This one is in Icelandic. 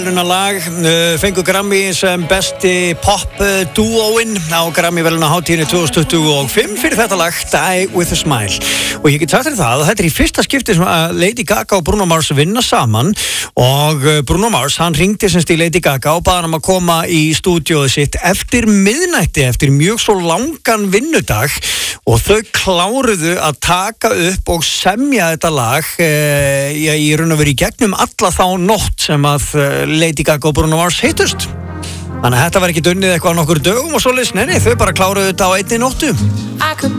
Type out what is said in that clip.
Lag, fengu Grammy sem besti pop-dúóinn á Grammy-verðlaunahátíðinni 2025 fyrir þetta lag Die With A Smile. Og ég get sagt þér það að þetta er í fyrsta skipti sem Lady Gaga og Bruno Mars vinna saman og Bruno Mars, hann hringdi semst í Lady Gaga og baði hann að koma í stúdíóið sitt eftir miðnætti, eftir mjög svo langan vinnudag og þau kláruðu að taka upp og semja þetta lag í raun og veru í gegnum alla þá nótt sem að Lady Gaga og Bruno Mars hittust. Þannig að þetta var ekki dunnið eitthvað á nokkur dögum og svoleiðis, nei, þau bara kláruðu þetta á einni nóttu.